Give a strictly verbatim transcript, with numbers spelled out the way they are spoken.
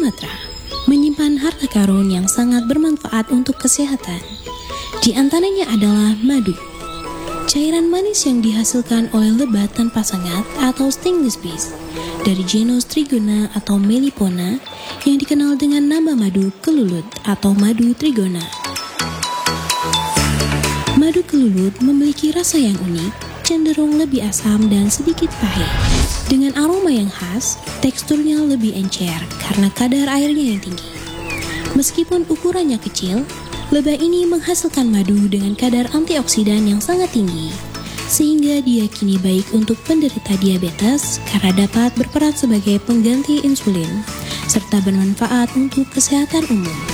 Sumatera menyimpan harta karun yang sangat bermanfaat untuk kesehatan. Di antaranya adalah madu, cairan manis yang dihasilkan oleh lebah tanpa sengat atau stingless bees dari genus Trigona atau Melipona yang dikenal dengan nama madu kelulut atau madu trigona. Madu kelulut memiliki rasa yang unik, cenderung lebih asam dan sedikit pahit. Dengan aroma yang khas, teksturnya lebih encer karena kadar airnya yang tinggi. Meskipun ukurannya kecil, lebah ini menghasilkan madu dengan kadar antioksidan yang sangat tinggi, sehingga diyakini baik untuk penderita diabetes karena dapat berperan sebagai pengganti insulin, serta bermanfaat untuk kesehatan umum.